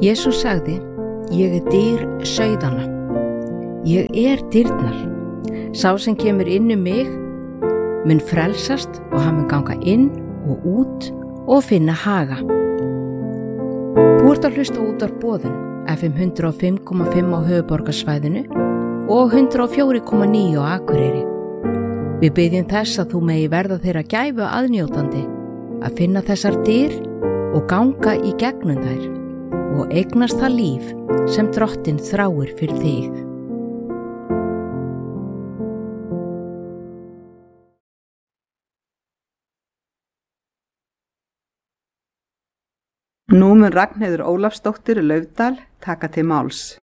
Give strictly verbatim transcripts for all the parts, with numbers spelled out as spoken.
Jesús sagði, ég er dyr sauðanna. Ég er dyrnar. Sá sem kemur inn um mig mun frelsast og hann mun ganga inn og út og finna haga. Þú ert að hlusta út á boðun F M hundrað og fimm komma fimm á höfuðborgarsvæðinu og hundrað og fjögur komma níu á Akureyri. Við byggjum þess að þú megi verða þeirra gæfu aðnjótandi að finna þessar dyr og ganga í gegnum þær og eignast það líf sem Drottinn þráir fyrir þig. Nú mun Ragnheiður Ólafsdóttir Laufdal taka til máls.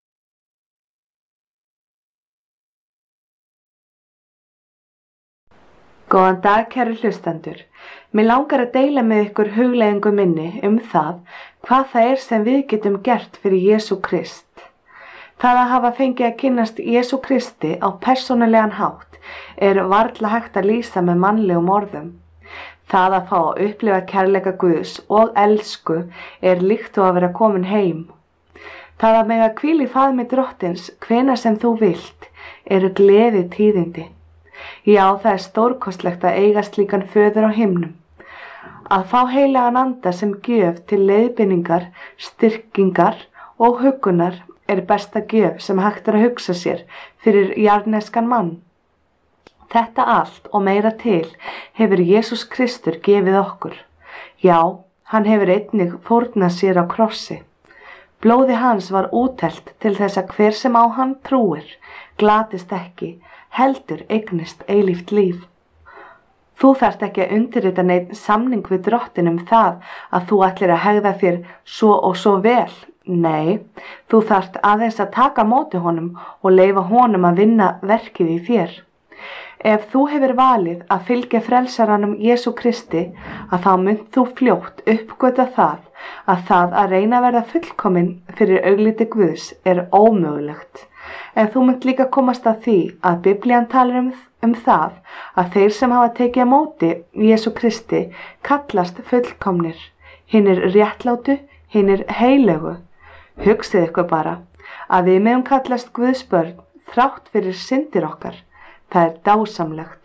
Góðan dag, kæru hlustendur. Mig langar að deila með ykkur hugleiðingu minni um það hvað það er sem við getum gert fyrir Jesú Krist. Það að hafa fengið að kynnast Jesú Kristi á persónulegan hátt er varla hægt að lýsa með mannlegum orðum. Það að fá að upplifa kærleika Guðs og elsku er líkt og að vera komin heim. Það að mega hvíla í faðmi Drottins hvenær sem þú vilt eru gleði tíðindi. Já, það er stórkostlegt að eiga slíkan föður á himnum. Að fá heilagan anda sem gjöf til leiðbeiningar, styrkingar og huggunar er besta gjöf sem hægt er að hugsa sér fyrir jarðneskan mann. Þetta allt og meira til hefur Jesús Kristur gefið okkur. Já, hann hefur einnig fórnað sér á krossi. Blóði hans var útelt til þess að hver sem á hann trúir, glatist ekki, heldur eignist eilíft líf. Þú þarft ekki að undirrita neinn samning við Drottinn um það að þú ætlir að hegða þér svo og svo vel. Nei, þú þarft aðeins að taka á móti honum og leyfa honum að vinna verkið í þér. Ef þú hefur valið að fylgja frelsaranum Jesú Kristi, að þá munt þú fljótt uppgöta það að það að reyna að verða fullkomin fyrir augliti Guðs er ómögulegt. En þú munt líka komast að því að Biblían talar um, um það að þeir sem hafa tekið á móti Jesú Kristi kallast fullkomnir, hinir réttlátu, hinir heilögu. Hugsið ykkur bara að við megum kallast Guðs börn þrátt fyrir syndir okkar. Það er dásamlegt.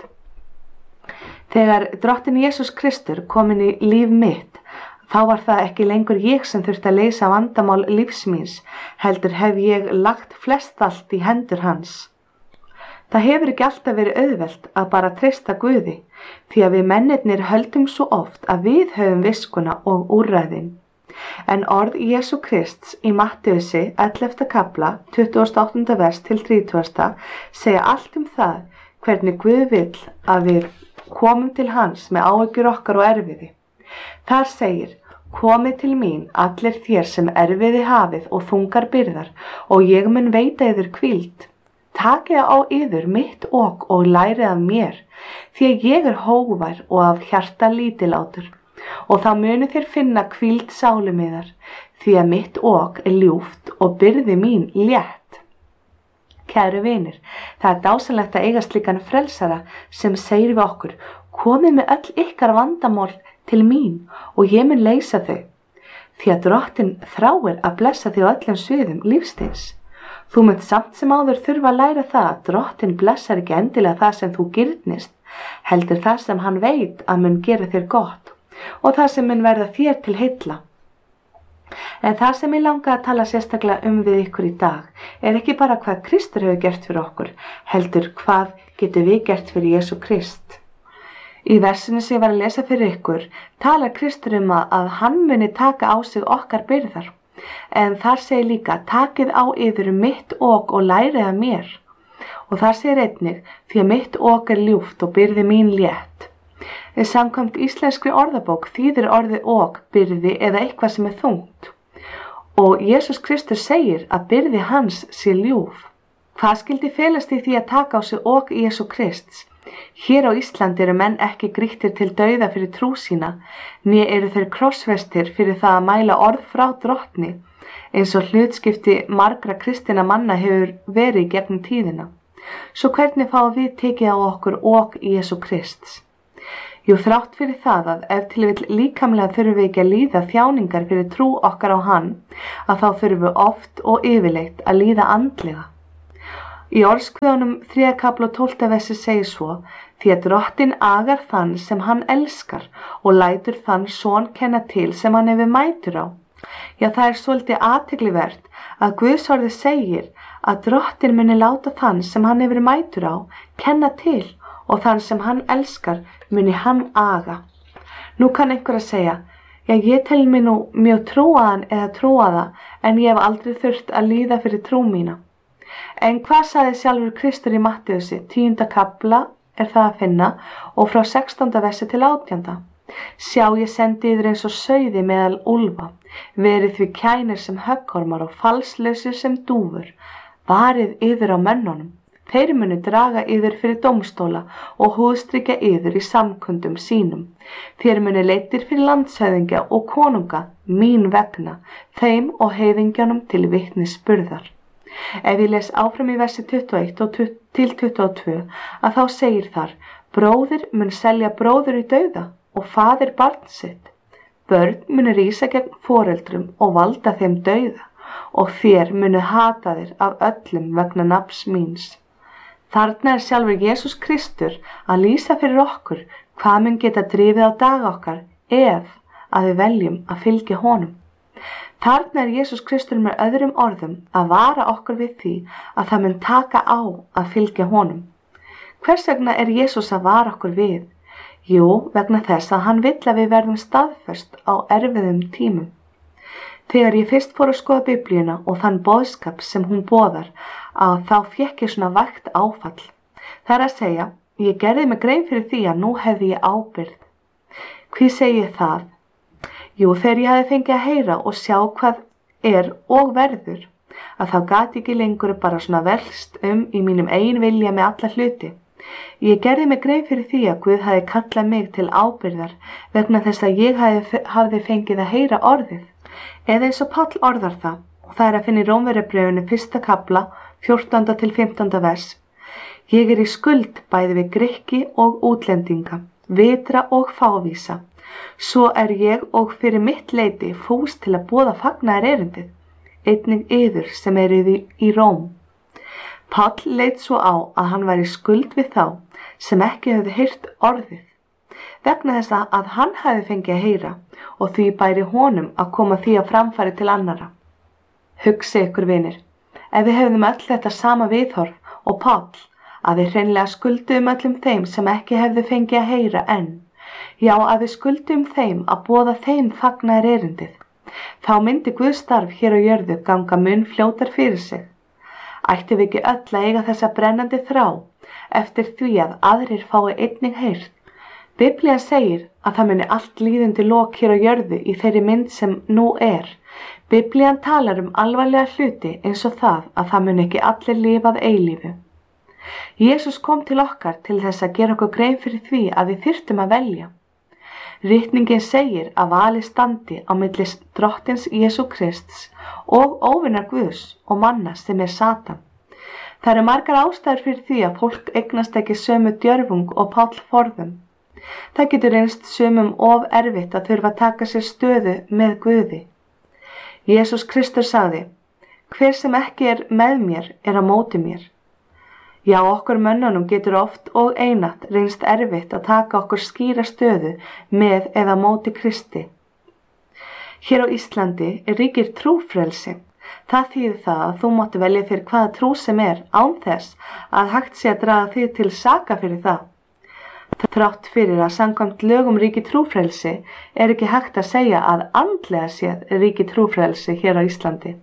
Þegar Drottinn Jesús Kristur kom inn í líf mitt, þá var það ekki lengur ég sem þurfti að leysa vandamál lífs míns, heldur hef ég lagt flest allt í hendur hans. Það hefur ekki alltaf verið auðvelt að bara treysta Guði, því að við mennirnir höldum svo oft að við höfum viskuna og úrræðin. En orð Jesú Krists í Mattheusi ellefta kafla, tuttugasta og áttunda vers til þrítugasta segja allt um það hvernig Guð vill að við komum til hans með áhyggjur okkar og erfiði. Þar segir, komið til mín allir þér sem erfiði hafið og þungar byrðar og ég mun veita yður hvíld. Takið á yður mitt ok og lærið af mér, því að ég er hógvær og af hjarta lítillátur. Og þá munu þér finna hvíld sálum yðar, því að mitt ok er ljúft og byrði mín létt. Kæru vinir, það er dásamlegt að eiga slíkan frelsara sem segir við okkur, komið með öll ykkar vandamál til mín og ég mun leysa þau. Því að Drottinn þráir að blessa þig á öllum sviðum lífstíðs. Þú munt samt sem áður þurfa að læra það að Drottinn blessar ekki endilega það sem þú girnist, heldur það sem hann veit að mun gera þér gott og það sem mun verða þér til heilla. En það sem ég langa að tala sérstaklega um við ykkur í dag er ekki bara hvað Kristur hefur gert fyrir okkur, heldur hvað getum við gert fyrir Jesú Krist. Í versinu sem ég var að lesa fyrir ykkur talar Kristur um að hann muni taka á sig okkar byrðar, en þar segir líka takið á yður mitt ok og lærið af mér. Og þar segir einnig því að mitt ok er ljúft og byrði mín létt. Samkvæmt íslenskri orðabók þýðir orðið ok byrði eða eitthvað sem er þungt. Og Jesús Kristus segir að byrði hans sé ljúf. Hvað skildi felast í því að taka á sig ok Jesú Krists? Hér á Íslandi eru menn ekki grýttir til dauða fyrir trú sína, né eru þeir krossfestir fyrir það að mæla orð frá Drottni, eins og hlutskipti margra kristinna manna hefur verið gegnum tíðina. Svo hvernig fáum við tekið á okkur ok Jesú Krists? Jú, þrátt fyrir það að ef til vill líkamlega þurfum við ekki að líða þjáningar fyrir trú okkar á hann, að þá þurfum við oft og yfirleitt að líða andlega. Í Orðskviðunum þriðja kafla og tólfta versi segir svo: því að Drottinn agar þann sem hann elskar og lætur þann son kenna til sem hann hefur mætur á. Já, það er svolítið athyglivert að Guðs orðið segir að Drottinn muni láta þann sem hann hefur mætur á kenna til og þann sem hann elskar muni hann aga. Nú kann einhver að segja: já, ég tel mig nú mjög trúaðan eða trúaða en ég hef aldrei þurft að líða fyrir trú mína. En hvað sagði sjálfur Kristur í Mattheusi, tíunda kafla er það að finna og frá sextánda versi til átjánda. Sjá, ég sendi yður eins og sauði meðal úlfa, verið því kænir sem höggormar og falslausir sem dúfur. Varið yður á mönnunum, þeir munu draga yður fyrir dómstóla og húðstrykja yður í samkundum sínum. Þér munu leiddir fyrir landshöfðingja og konunga mín vegna, þeim og heiðingjanum til vitnisburðar. Ef ég les áfram í versi tuttugu og eitt og til tuttugu og tvö að þá segir þar: bróðir mun selja bróður í dauða og faðir barn sitt. Börn munu rísa gegn foreldrum og valda þeim dauða og þér munu hata þér af öllum vegna nafns míns. Þarna er sjálfur Jesús Kristur að lýsa fyrir okkur hvað mun geta drifið á daga okkar ef að við veljum að fylgja honum. Þarna er Jesús Kristur með öðrum orðum að vara okkur við því að það mun taka á að fylgja honum. Hvers vegna er Jesús að vara okkur við? Jú, vegna þess að hann vill að við verðum staðföst á erfiðum tímum. Þegar ég fyrst fór að skoða Biblíuna og þann boðskap sem hún boðar, að þá fékk ég svona vægt áfall. Það er að segja, ég gerði mig grein fyrir því að nú hefði ég ábyrgð. Hví segi ég það? Jú, þegar ég hefði fengið að heyra og sjá hvað er og verður, að þá gat ekki lengur bara svona velst um í mínum eigin vilja með alla hluti. Ég gerði mig grein fyrir því að Guð hafi kallað mig til ábyrgðar vegna þess að ég hafi, hafi fengið að heyra orðið. Eða eins og Páll orðar það, og það er að finna í Rómverjabréfinu fyrsta kafla, fjórtánda til fimmtánda vers. Ég er í skuld bæði við Grikki og útlendinga, vitra og fávísa. Svo er ég og fyrir mitt leyti fús til að boða fagnaðar erindið, einnig yður sem eruð í, í Róm. Páll leit svo á að hann var í skuld við þá sem ekki höfðu heyrt orðið, vegna þess að hann hafi fengið að heyra og því bæri honum að koma því að framfæri til annara. Hugsi ykkur vinir, ef við hefðum öll þetta sama viðhorf og Páll, að við hreinlega skuldum öllum þeim sem ekki hefðu fengið að heyra enn, já, að við skuldum þeim að boða þeim fagnaðar erindið, þá myndi Guðs starf hér á jörðu ganga mun fljótar fyrir sig. Ættum við ekki öll að eiga þessa brennandi þrá eftir því að aðrir fái einnig heyrt. Biblían segir að það muni allt líðandi lok hér á jörðu í þeirri mynd sem nú er. Biblían talar um alvarlega hluti eins og það að það muni ekki allir lifað eilífu. Jesús kom til okkar til þess að gera okkur grein fyrir því að við þyrftum að velja. Ritningin segir að vali standi á milli Drottins Jesú Krists og óvinar Guðs og manna sem er Satan. Það eru margar ástæður fyrir því að fólk eignast ekki sömu djörfung og Páll forðum. Það getur reynst sumum of erfitt að þurfa að taka sér stöðu með Guði. Jesús Kristur sagði: hver sem ekki er með mér er á móti mér. Já, okkur mönnunum getur oft og einatt reynst erfitt að taka okkur skýra stöðu með eða móti Kristi. Hér á Íslandi er ríkir trúfrelsi. Það þýðir það að þú mátti velja fyrir hvaða trú sem er án þess að hægt sé að draga þig til saka fyrir það. Þrátt fyrir að samkvæmt lögum ríki trúfrelsi er ekki hægt að segja að andlega séð ríki trúfrelsi hér á Íslandi.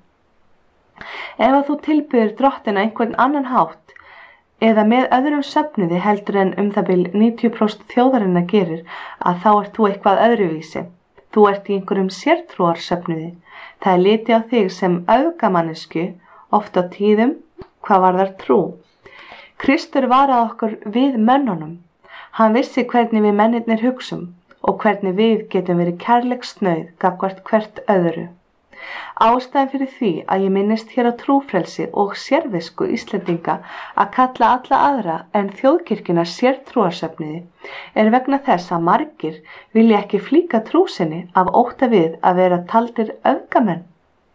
Ef að þú tilbyður Drottina einhvern annan hátt eða með öðrum söfnuði heldur en um það bil níutíu prósent þjóðarinnar gerir, að þá ert þú eitthvað öðruvísi. Þú ert í einhverjum sértrúarsöfnuði. Það er litið á þig sem öfgamannesku, oft á tíðum, hvað varðar trú. Kristur varaði okkur við mönnunum. Hann vissi hvernig við mennirnir hugsum og hvernig við getum verið kærleiksnauð gagnvart hvert öðru. Ástæðan fyrir því að ég minnist hér á trúfrelsi og sérvisku Íslendinga að kalla alla aðra en þjóðkirkjuna sértrúarsöfniði er vegna þess að margir vilja ekki flíka trú sinni af ótta við að vera taldir öfgamenn.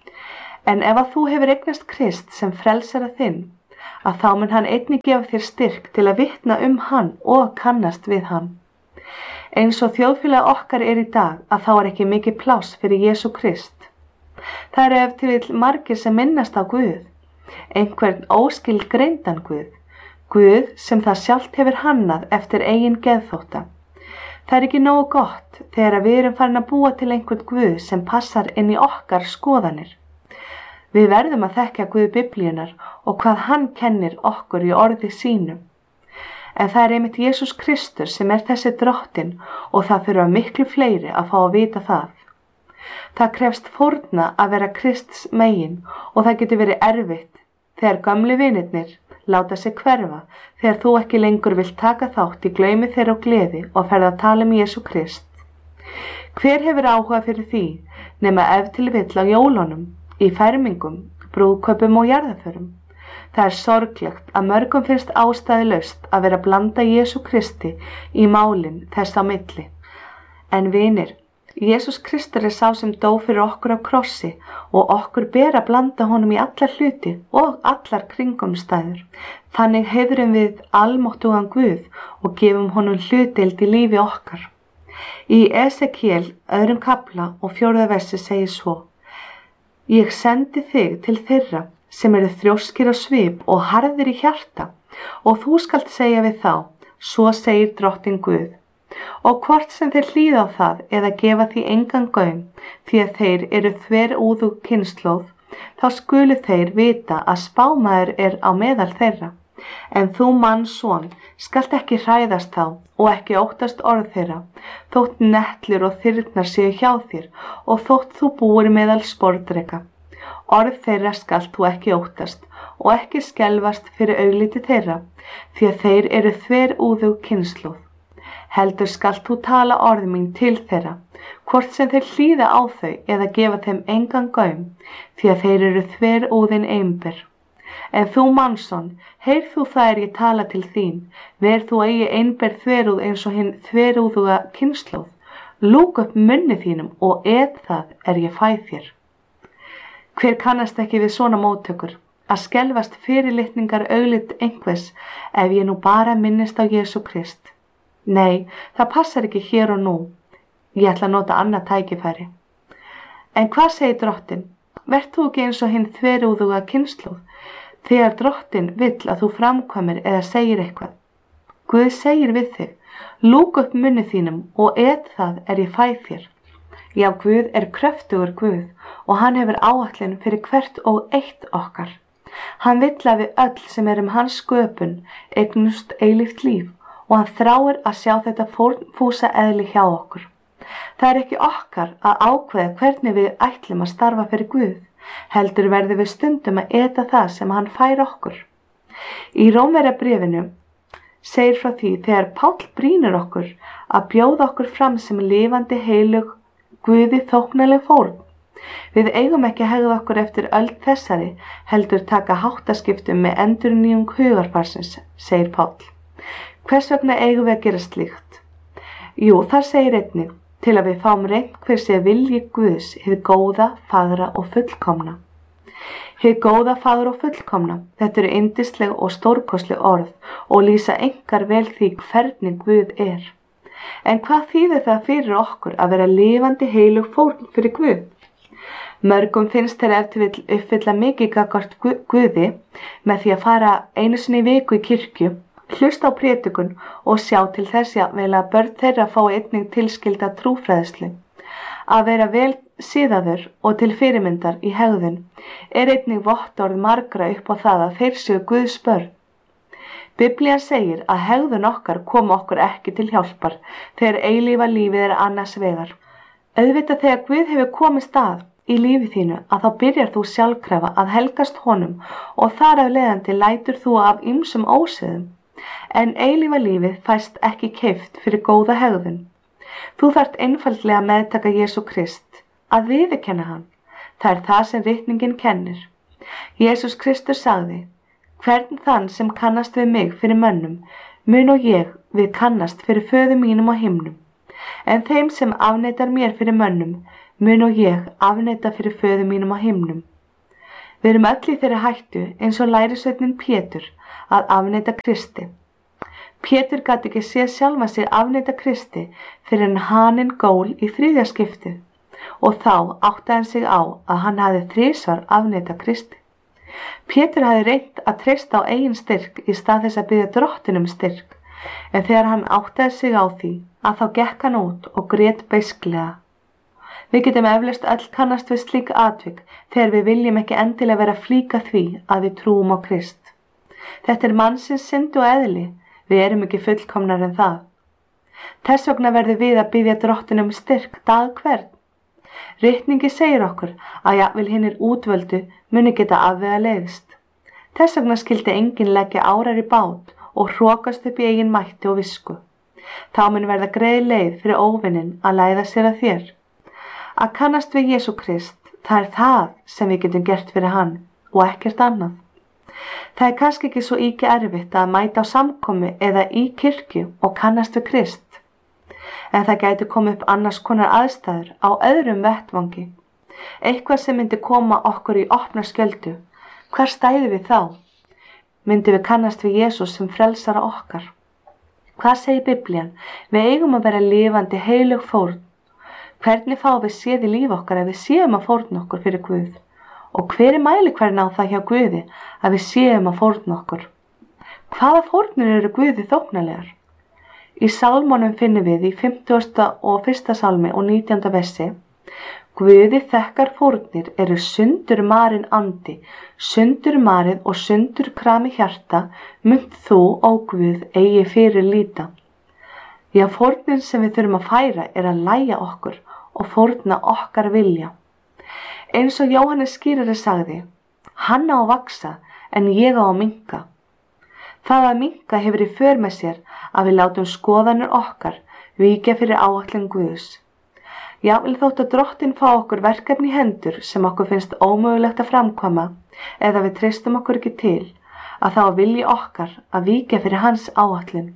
En ef að þú hefur eignast Krist sem frelsara þinn, að þá mun hann einnig gefa þér styrk til að vitna um hann og kannast við hann. Eins og þjóðfélag okkar er í dag að þá er ekki mikið pláss fyrir Jesú Krist. Það eru ef til vill margir sem minnast á Guð, einhvern óskilgreindan Guð, Guð sem það sjálft hefur hannað eftir eigin geðþótta. Það er ekki nógu gott þegar við erum farin að búa til einhvern Guð sem passar inn í okkar skoðanir. Við verðum að þekkja Guð Biblíunnar og hvað hann kennir okkur í orði sínu. En það er einmitt Jesús Kristur sem er þessi drottinn og það þurfa miklu fleiri að fá að vita það. Það krefst fórna að vera Krists megin og það getur verið erfitt þegar gamli vinirnir láta sig hverfa þegar þú ekki lengur vilt taka þátt í glaumi þeirra og gleði og ferð að tala um Jesú Krist. Hver hefur áhuga fyrir því nema ef til vill á jólunum, í fermingum, brúðkaupum og jarðarförum? Það er sorglegt að mörgum finnst ástæðulaust að vera að blanda Jesú Kristi í málin þess á milli. En vinir, Jesús Kristur er sá sem dó fyrir okkur á krossi og okkur ber að blanda honum í allar hluti og allar kringumstæður. Þannig heiðrum við almáttugan Guð og gefum honum hlutdeild í lífi okkar. Í Esekiel öðrum kafla og fjórða versi segir svo: Ég sendi þig til þeirra sem eru þrjóskir á svip og harðir í hjarta, og þú skalt segja við þá, svo segir drottinn Guð. Og hvort sem þeir hlýða á það eða gefa því engan gaum, því að þeir eru þverúðug kynslóð, þá skulu þeir vita að spámaður er á meðal þeirra. En þú mannsson skalt ekki hræðast þá og ekki óttast orð þeirra, þótt netlir og þyrnar séu hjá þér og þótt þú búir meðal sporðdreka. Orð þeirra skalt þú ekki óttast og ekki skelfast fyrir augliti þeirra, því að þeir eru þverúðug kynslóð. Heldur skalt þú tala orð mín til þeirra, hvort sem þeir hlýða á þau eða gefa þeim engan gaum, því að þeir eru þverúðin einber. En þú mannsson, heyr þú það er ég tala til þín, ver þú eigi einber þverúð eins og hinn þverúðuga kynslóð. Lúk upp munni þínum og et það er ég fæ þér. Hver kannast ekki við svona móttökur, að skelfast fyrirlitningar auglit einhvers ef ég nú bara minnist á Jesú Krist? Nei, það passar ekki hér og nú. Ég ætla að nota annað tækifæri. En hvað segir drottinn? Vert þú ekki eins og hinn þverúðuga kynslóð, þegar drottinn vill að þú framkvæmir eða segir eitthvað? Guð segir við þig, lúk upp munni þínum og et það er ég fæ þér. Já, Guð er kröftugur Guð og hann hefur áætlun fyrir hvert og eitt okkar. Hann vill að við öll sem erum hans sköpun eignust eilíft líf og hann þráir að sjá þetta fúsa eðli hjá okkur. Það er ekki okkar að ákveða hvernig við ætlum að starfa fyrir Guð, heldur verðum við stundum að eta það sem hann fær okkur. Í Rómverjabréfinu segir frá því þegar Páll brýnir okkur að bjóða okkur fram sem lifandi heilug Guði þóknanleg fórn. Við eigum ekki að hegða okkur eftir öld þessari, heldur taka háttaskiptum með endurnýjung hugarfarsins, segir Páll. Hvers vegna eigum við að gera slíkt? Jú, þar segir einnig, til að við fáum reynt hver sé vilji Guðs, hið góða, fagra og fullkomna. Hið góða, fagra og fullkomna, þetta eru yndisleg og stórkostleg orð og lýsa engar vel því hvernig Guð er. En hvað þýðir það fyrir okkur að vera lifandi heilug fórn fyrir Guð? Mörgum finnst þeir ef til vill uppfylla mikið gagnvart Guði með því að fara einu sinni í viku í kirkju, hlusta á prédikun og sjá til þess jafnvel að börn þeirra fái einnig tilskilda trúfræðslu. Að vera vel siðaður og til fyrirmyndar í hegðun er einnig vottorð margra upp á það að þeir séu Guðs börn. Biblían segir að hegðun okkar kom okkur ekki til hjálpar þegar eilífa lífið er annars vegar. Auðvitað þegar Guð hefur komist að í lífi þínu að þá byrjar þú sjálfkrafa að helgast honum og þar af leiðandi lætur þú af ýmsum ósiðum. En eilífa lífið fæst ekki keypt fyrir góða hegðun. Þú þarft einfaldlega að meðtaka Jesú Krist, að viðurkenna hann. Það er það sem ritningin kennir. Jesús Kristur sagði: hvern þann sem kannast við mig fyrir mönnum, mun og ég við kannast fyrir föður mínum á himnum. En þeim sem afneitar mér fyrir mönnum, mun og ég afneita fyrir föður mínum á himnum. Við erum öll í þeirri hættu eins og lærisveinninn Pétur að afneita Kristi. Pétur gat ekki séð sjálfa sig afneita Kristi fyrir en haninn gól í þriðja skiptið og þá áttaði hann sig á að hann hafði þrisvar afneita Kristi. Pétur hafði reynt að treysta á eigin styrk í stað þess að biðja Drottinn um styrk, en þegar hann áttaði sig á því að þá gekk hann út og grét beisklega. Við getum eflaust öll kannast við slík atvik þegar við viljum ekki endilega vera að flíka því að við trúum á Krist. Þetta er mannsins synd og eðli, við erum ekki fullkomnar en það. Þess vegna verðum við að biðja Drottinn um styrk dag hvern. Ritningi segir okkur að jafnvel hinnir útvöldu muni geta afvega leiðst. Þess vegna skildi enginn leggja árar í bát og hrokast upp í eigin mætti og visku. Þá mun verða greið leið fyrir óvinnin að læða sér að þér. Að kannast við Jesú Krist, það er það sem við getum gert fyrir hann og ekkert annað. Það er kannski ekki svo íki erfitt að mæta á samkomu eða í kirkju og kannast við Krist. En það gæti komið upp annars konar aðstæður á öðrum vettvangi. Eitthvað sem myndi koma okkur í opna skjöldu. Hvar stæði við þá? Myndi við kannast við Jesús sem frelsara okkar? Hvað segir Biblían? Við eigum að vera lifandi heilög fórn. Hvernig fá við séð í líf okkar ef við séum að fórna okkur fyrir Guð? Og hver er mælikvarðinn á það hjá Guði að við séum að fórna okkur? Hvaða fórnir eru Guði þóknalegar? Í sálmónum finnum við í fimmtugasta og fyrsta sálmi og nítjánda versi: Guði þekkar fórnir eru sundur marinn andi, sundur marið og sundur krami hjarta, munt þú, ó Guð, eigi fyrir líta. Því að fórnin sem við þurfum að færa er að lægja okkur og fórna okkar vilja. Eins og Jóhannes skýrari sagði: hann á að vaksa en ég á að minnka. Það að minnka hefur í för með sér að við látum skoðanir okkar víkja fyrir áætlun Guðs. Jafnvel þótt að Drottinn fá okkur verkefni í hendur sem okkur finnst ómögulegt að framkvæma eða við treystum okkur ekki til, að þá vilji okkar að víkja fyrir hans áætlun.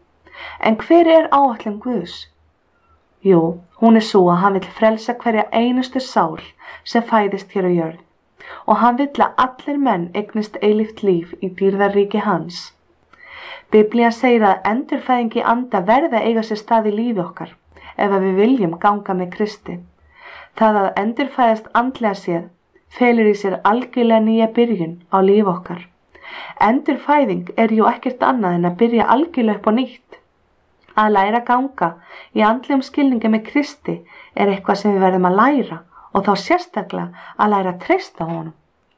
En hver er áætlun Guðs? Jú, hún er svo að hann vill frelsa hverja einustu sál sem fæðist hér á jörð og hann vill að allir menn eignist eilíft líf í dýrðarríki hans. Biblían segir að endurfæðing í anda verði að eiga sér stað í lífi okkar ef við viljum ganga með Kristi. Það að endurfæðast andlega séð felur í sér algjörlega nýja byrjun á líf okkar. Endurfæðing er jú ekkert annað en að byrja algjörlega upp á nýtt. Að læra að ganga í andlegum skilningi með Kristi er eitthvað sem við verðum að læra og þá sérstaklega að læra að treysta honum.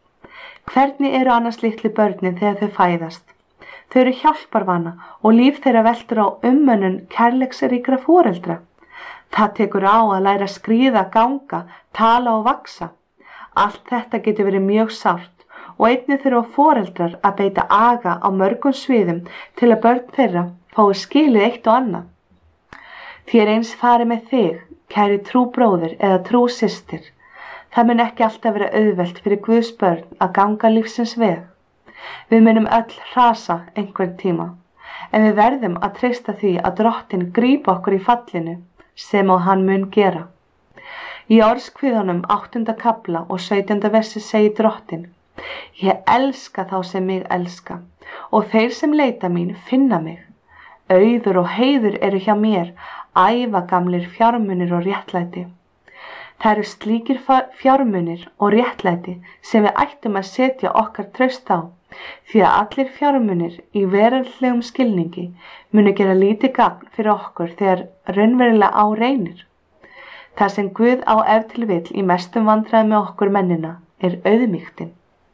Hvernig eru annars litlu börnin þegar þau fæðast? Þau eru hjálparvana og líf þeirra veltur á ummönnun kærleiksríkra foreldra. Það tekur á að læra að skríða, ganga, tala og vaksa. Allt þetta getur verið mjög sárt og einnig þurfa foreldrar að beita aga á mörgum sviðum til að börn þeirra fái skilið eitt og annað. Þér eins farið með þig, kæri trúbróðir eða trúsystir. Það mun ekki alltaf vera auðvelt fyrir Guðs börn að ganga lífsins veg. Við munum öll hrasa einhvern tíma, en við verðum að treysta því að Drottinn grípa okkur í fallinu sem og hann mun gera. Í Orðskviðunum áttunda kafla og sautjánda versi segir Drottinn: ég elska þá sem mig elska og þeir sem leita mín finna mig. Auður og heiður eru hjá mér, ævagamlir fjármunir og réttlæti. Það eru slíkir fjármunir og réttlæti sem við ættum að setja okkar traust á, því að allir fjármunir í veraldlegum skilningi muni gera lítið gagn fyrir okkur þegar raunverulega á reynir. Það sem Guð á ef til vill í mestum vandræði með okkur mennina er auðmýktin.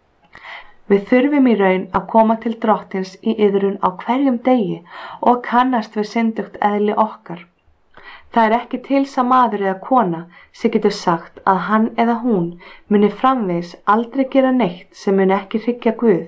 Við þurfum í raun að koma til Drottins í iðrun á hverjum degi og kannast við syndugt eðli okkar. Það er ekki til sá maður eða kona sem getur sagt að hann eða hún muni framvegis aldrei gera neitt sem muni ekki hryggja Guð.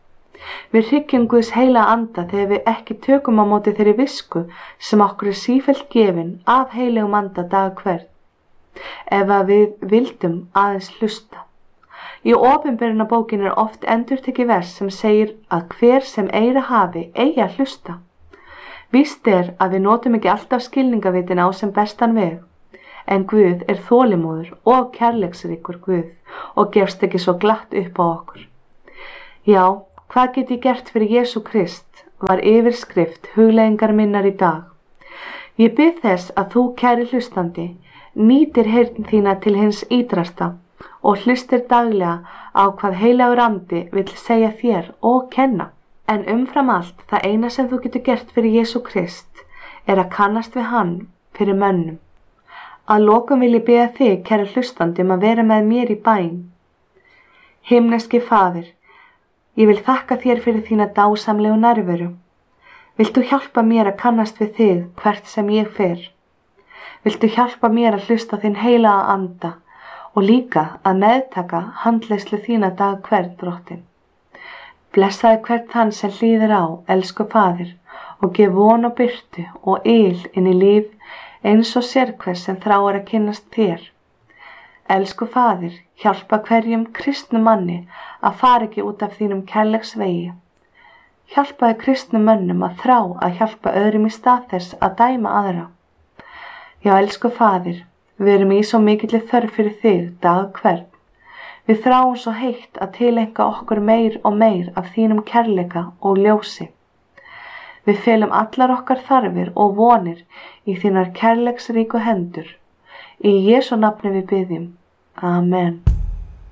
Við hryggjum Guðs heila anda þegar við ekki tökum á móti þeirri visku sem okkur er sífellt gefin af heilegum anda dag hvern. ef að við vildum aðeins hlusta. Í opinberunarbókin er oft endurtekið vers sem segir að hver sem eyra hafi eigi að hlusta. Víst er að við notum ekki alltaf skilningavitin á sem bestan veg, en Guð er þolinmóður og kærleiksríkur Guð og gefst ekki svo glatt upp á okkur. Já, hvað get ég gert fyrir Jesú Krist var yfirskrift hugleiðingar minnar í dag. Ég bið þess að þú, kæri hlustandi, nýtir heyrn þína til hins ítrasta og hlustir daglega á hvað heilagur andi vill segja þér og kenna. En umfram allt, það eina sem þú getur gert fyrir Jesú Krist er að kannast við hann fyrir mönnum. Að lokum vil ég biðja þig, kæri hlustandi, um að vera með mér í bæn. Himneski Faðir, ég vil þakka þér fyrir þína dásamlegu nærveru. Viltu hjálpa mér að kannast við þig hvert sem ég fer? Viltu hjálpa mér að hlusta þinn heilaga anda og líka að meðtaka handleiðslu þína dag hvern, Drottinn? Blessaði hvern þann sem hlýðir á, elsku Faðir, og gef von og birtu og yl inn í líf eins og sérhvers sem þráir að kynnast þér. Elsku Faðir, hjálpa hverjum kristnu manni að fara ekki út af þínum kærleiksvegi. Hjálpaði kristnu mönnum að þrá að hjálpa öðrum í stað þess að dæma aðra. Já, elsku Faðir, við erum í svo mikilli þörf fyrir þig dag hvern. Við þráum svo heitt að tilenga okkur meir og meir af þínum kærleika og ljósi. Við felum allar okkar þarfir og vonir í þínar kærleiksríku hendur. Í Jesú nafni við biðjum. Amen.